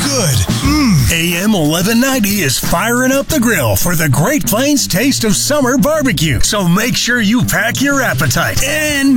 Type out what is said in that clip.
good. AM 1190 is firing up the grill for the Great Plains taste of summer barbecue. So make sure you pack your appetite and